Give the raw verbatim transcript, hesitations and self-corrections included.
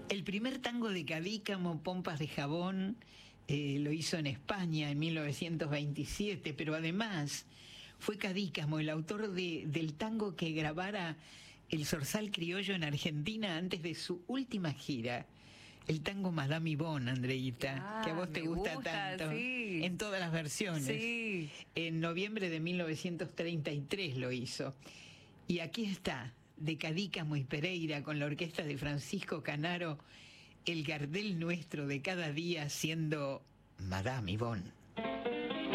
El primer tango de Cadícamo, Pompas de Jabón, eh, lo hizo en España en mil novecientos veintisiete, pero además fue Cadícamo el autor de, del tango que grabara el Zorzal Criollo en Argentina antes de su última gira. El tango Madame Yvonne, Andreita, ah, que a vos te gusta, gusta tanto, sí. en todas las versiones. Sí. En noviembre de mil novecientos treinta y tres lo hizo. Y aquí está, de Cadícamo y Pereira, con la orquesta de Francisco Canaro, el Gardel nuestro de cada día, siendo Madame Yvonne.